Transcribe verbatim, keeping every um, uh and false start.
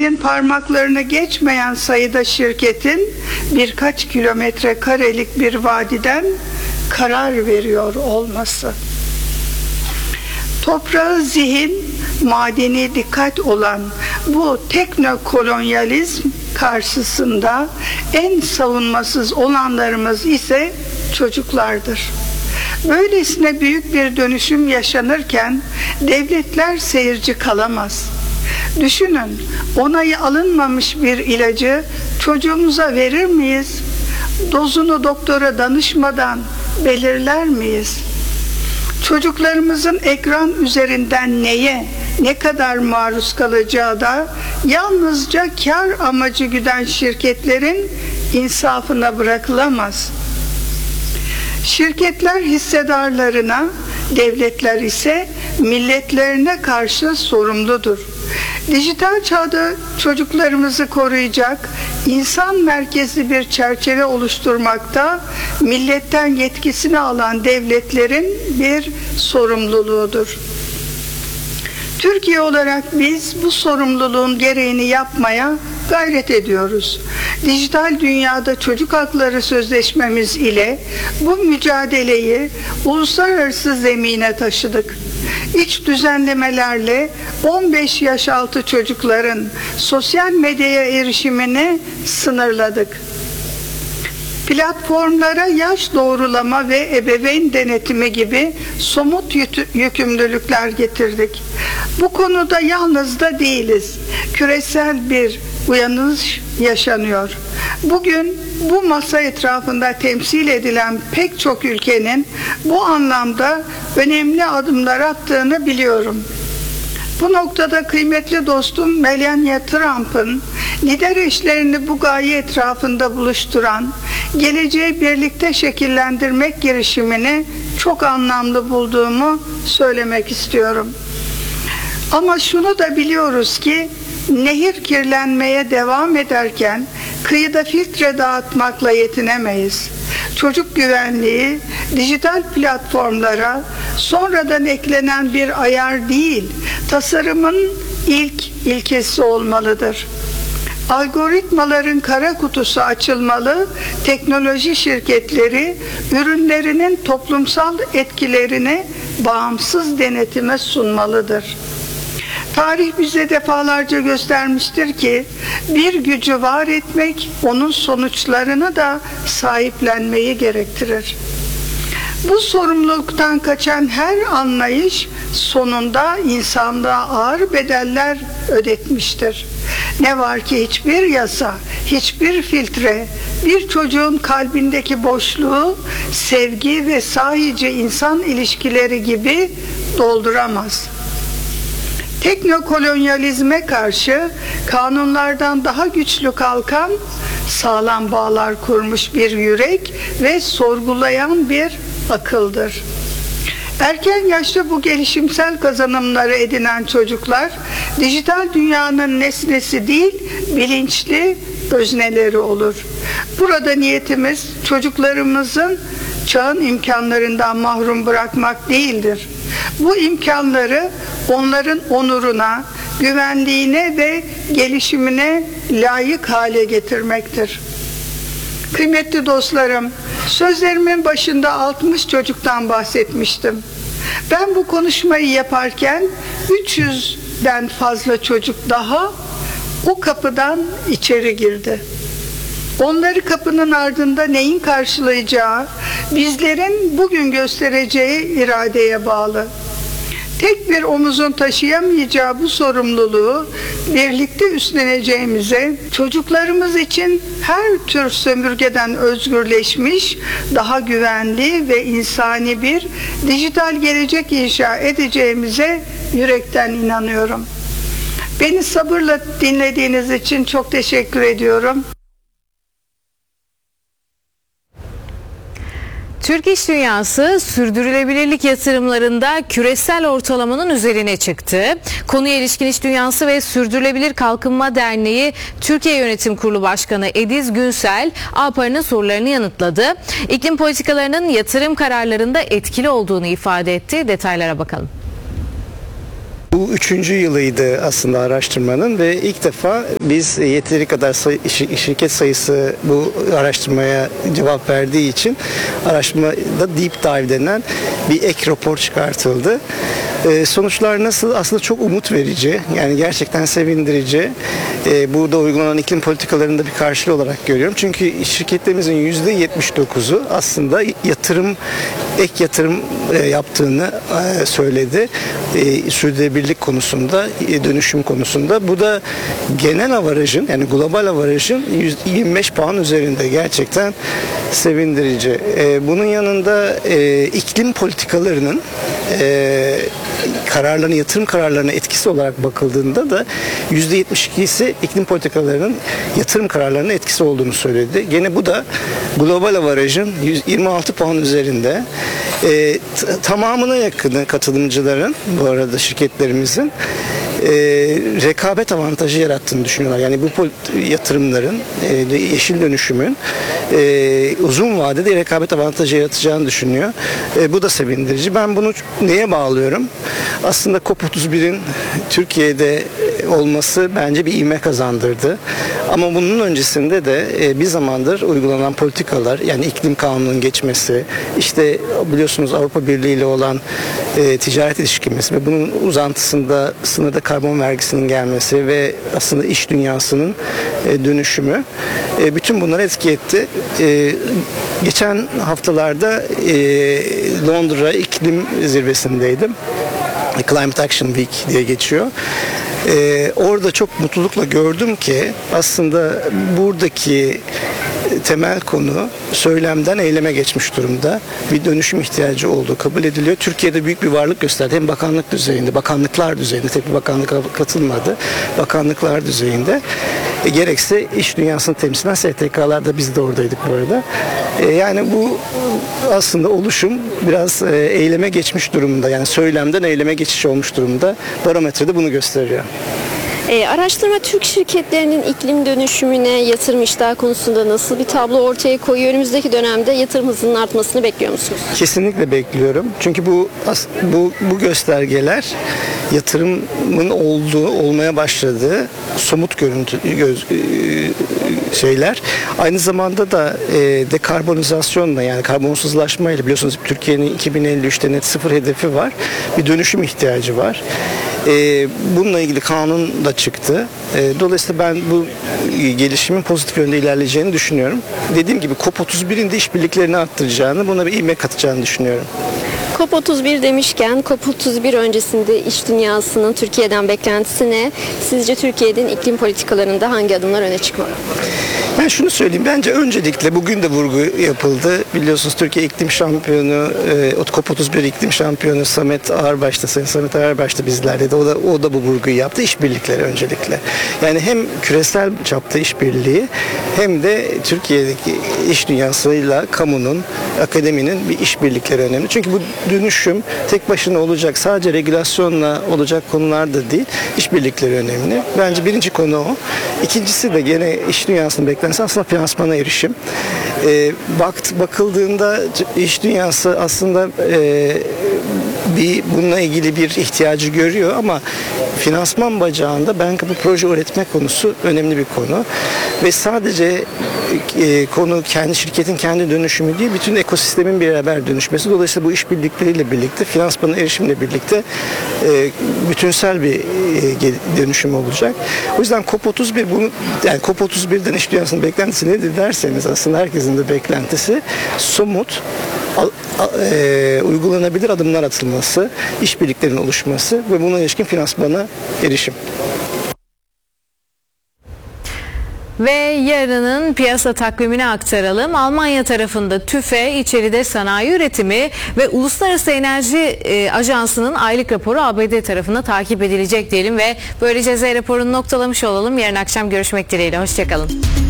elinin parmaklarını geçmeyen sayıda şirketin birkaç kilometre karelik bir vadiden karar veriyor olması. Toprağı zihin, madeni dikkat olan bu teknokolonyalizm karşısında en savunmasız olanlarımız ise çocuklardır. Böylesine büyük bir dönüşüm yaşanırken devletler seyirci kalamaz. Düşünün, onayı alınmamış bir ilacı çocuğumuza verir miyiz? Dozunu doktora danışmadan belirler miyiz? Çocuklarımızın ekran üzerinden neye, ne kadar maruz kalacağı da yalnızca kar amacı güden şirketlerin insafına bırakılamaz. Şirketler hissedarlarına, devletler ise milletlerine karşı sorumludur. Dijital çağda çocuklarımızı koruyacak, insan merkezli bir çerçeve oluşturmakta milletten yetkisini alan devletlerin bir sorumluluğudur. Türkiye olarak biz bu sorumluluğun gereğini yapmaya gayret ediyoruz. Dijital dünyada çocuk hakları sözleşmemiz ile bu mücadeleyi uluslararası zemine taşıdık. İç düzenlemelerle on beş yaş altı çocukların sosyal medyaya erişimini sınırladık. Platformlara yaş doğrulama ve ebeveyn denetimi gibi somut yükümlülükler getirdik. Bu konuda yalnız da değiliz. Küresel bir uyanış yaşanıyor. Bugün bu masa etrafında temsil edilen pek çok ülkenin bu anlamda önemli adımlar attığını biliyorum. Bu noktada kıymetli dostum Melania Trump'ın lider eşlerini bu gaye etrafında buluşturan, geleceği birlikte şekillendirmek girişimini çok anlamlı bulduğumu söylemek istiyorum. Ama şunu da biliyoruz ki nehir kirlenmeye devam ederken kıyıda filtre dağıtmakla yetinemeyiz. Çocuk güvenliği dijital platformlara sonradan eklenen bir ayar değil, tasarımın ilk ilkesi olmalıdır. Algoritmaların kara kutusu açılmalı, teknoloji şirketleri ürünlerinin toplumsal etkilerini bağımsız denetime sunmalıdır. Tarih bize defalarca göstermiştir ki bir gücü var etmek onun sonuçlarını da sahiplenmeyi gerektirir. Bu sorumluluktan kaçan her anlayış sonunda insanlığa ağır bedeller ödetmiştir. Ne var ki hiçbir yasa, hiçbir filtre bir çocuğun kalbindeki boşluğu sevgi ve sahici insan ilişkileri gibi dolduramaz. Teknokolonyalizme karşı kanunlardan daha güçlü kalkan sağlam bağlar kurmuş bir yürek ve sorgulayan bir akıldır. Erken yaşta bu gelişimsel kazanımları edinen çocuklar dijital dünyanın nesnesi değil, bilinçli özneleri olur. Burada niyetimiz çocuklarımızın çağın imkanlarından mahrum bırakmak değildir. Bu imkanları onların onuruna, güvenliğine ve gelişimine layık hale getirmektir. Kıymetli dostlarım, sözlerimin başında altmış çocuktan bahsetmiştim. Ben bu konuşmayı yaparken üç yüzden fazla çocuk daha o kapıdan içeri girdi. Onları kapının ardında neyin karşılayacağı, bizlerin bugün göstereceği iradeye bağlı. Tek bir omuzun taşıyamayacağı bu sorumluluğu birlikte üstleneceğimize, çocuklarımız için her tür sömürgeden özgürleşmiş, daha güvenli ve insani bir dijital gelecek inşa edeceğimize yürekten inanıyorum. Beni sabırla dinlediğiniz için çok teşekkür ediyorum. Türk İş Dünyası sürdürülebilirlik yatırımlarında küresel ortalamanın üzerine çıktı. Konuya ilişkin İş Dünyası ve Sürdürülebilir Kalkınma Derneği Türkiye Yönetim Kurulu Başkanı Ediz Günsel, A-Par'ın sorularını yanıtladı. İklim politikalarının yatırım kararlarında etkili olduğunu ifade etti. Detaylara bakalım. Bu üçüncü yılıydı aslında araştırmanın ve ilk defa biz yeteri kadar say- şirket sayısı bu araştırmaya cevap verdiği için araştırmada deep dive denen bir ek rapor çıkartıldı. Ee, sonuçlar nasıl? Aslında çok umut verici. Yani gerçekten sevindirici. Ee, burada uygulanan iklim politikalarında bir karşılığı olarak görüyorum. Çünkü şirketlerimizin yüzde yetmiş dokuzu aslında yatırım, ek yatırım e, yaptığını e, söyledi. E, sürdürülebilirlik konusunda, e, dönüşüm konusunda. Bu da genel avarajın, yani global avarajın yirmi beş puan üzerinde. Gerçekten sevindirici. E, bunun yanında e, iklim politikalarının e, kararlarına, yatırım kararlarına etkisi olarak bakıldığında da yüzde yetmiş ikisi iklim politikalarının yatırım kararlarına etkisi olduğunu söyledi. Gene bu da global avarajın yirmi altı puan üzerinde. E, t- tamamına yakını katılımcıların, bu arada şirketlerimizin e, rekabet avantajı yarattığını düşünüyorlar. Yani bu yatırımların, e, yeşil dönüşümün e, uzun vadede rekabet avantajı yaratacağını düşünüyor. E, bu da sevindirici. Ben bunu neye bağlıyorum? Aslında COP otuz birin Türkiye'de olması bence bir ivme kazandırdı. Ama bunun öncesinde de e, bir zamandır uygulanan politikalar, yani iklim kanununun geçmesi, işte biliyorsunuz Avrupa Birliği ile olan e, ticaret ilişkimiz ve bunun uzantısında sınırda karbon vergisinin gelmesi ve aslında iş dünyasının e, dönüşümü, e, bütün bunlar etki etti. E, geçen haftalarda e, Londra iklim zirvesindeydim. Climate Action Week diye geçiyor. Ee, orada çok mutlulukla gördüm ki aslında buradaki temel konu söylemden eyleme geçmiş durumda. Bir dönüşüm ihtiyacı olduğu kabul ediliyor. Türkiye'de büyük bir varlık gösterdi. Hem bakanlık düzeyinde, bakanlıklar düzeyinde, tek bir bakanlık katılmadı. Bakanlıklar düzeyinde. E, gerekse iş dünyasını temsilen S T K'lar da biz de oradaydık bu arada. E, yani bu aslında oluşum biraz e, eyleme geçmiş durumda. Yani söylemden eyleme geçiş olmuş durumda. Barometre de bunu gösteriyor. E, araştırma Türk şirketlerinin iklim dönüşümüne yatırım iştahı konusunda nasıl bir tablo ortaya koyuyor? Önümüzdeki dönemde yatırım hızının artmasını bekliyor musunuz? Kesinlikle bekliyorum. Çünkü bu bu bu göstergeler yatırımın olduğu, olmaya başladığı somut görüntü göz, şeyler. Aynı zamanda da e, dekarbonizasyonla, yani karbonsuzlaşmayla, biliyorsunuz Türkiye'nin iki bin elli üçte net sıfır hedefi var. Bir dönüşüm ihtiyacı var. E, bununla ilgili kanun da çıktı. E, dolayısıyla ben bu gelişimin pozitif yönde ilerleyeceğini düşünüyorum. Dediğim gibi COP otuz birin de işbirliklerini arttıracağını, buna bir ivme katacağını düşünüyorum. COP otuz bir demişken, COP otuz bir öncesinde iş dünyasının Türkiye'den beklentisi ne? Sizce Türkiye'nin iklim politikalarında hangi adımlar öne çıkmalı? Ben şunu söyleyeyim. Bence öncelikle bugün de vurgu yapıldı. Biliyorsunuz Türkiye iklim şampiyonu, e, COP otuz bir iklim şampiyonu Samet Ağarbaş'ta, Sayın Samet Ağarbaş'ta bizlerde de. O da, o da bu vurguyu yaptı. İşbirlikleri öncelikle. Yani hem küresel çapta işbirliği hem de Türkiye'deki iş dünyasıyla kamunun, akademinin bir işbirlikleri önemli. Çünkü bu dönüşüm tek başına olacak, sadece regülasyonla olacak konular da değil. İşbirlikleri önemli. Bence birinci konu o. İkincisi de gene iş dünyasının beklentisi aslında finansmana erişim. E, bakt, bakıldığında iş dünyası aslında e, bir bununla ilgili bir ihtiyacı görüyor ama finansman bacağında ben bu proje üretme konusu önemli bir konu ve sadece e, konu kendi şirketin kendi dönüşümü değil, bütün ekosistemin beraber dönüşmesi. Dolayısıyla bu işbirlikleriyle birlikte, finansmana erişimle birlikte e, bütünsel bir e, dönüşüm olacak. O yüzden COP otuz bir bunu, yani COP otuz birden iş dünyasının beklentisi nedir derseniz, aslında herkesin de beklentisi somut, e, uygulanabilir adımlar atılması, işbirliklerinin oluşması ve buna ilişkin finansmana erişim. Ve yarının piyasa takvimini aktaralım. Almanya tarafında TÜFE, içeride sanayi üretimi ve Uluslararası Enerji e, Ajansı'nın aylık raporu A B D tarafında takip edilecek diyelim ve böylece Z raporunu noktalamış olalım. Yarın akşam görüşmek dileğiyle. Hoşçakalın.